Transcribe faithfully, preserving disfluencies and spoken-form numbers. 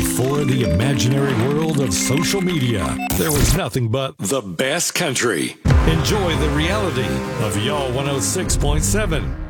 Before the imaginary world of social media, there was nothing but the best country. Enjoy the reality of Y'all one oh six point seven.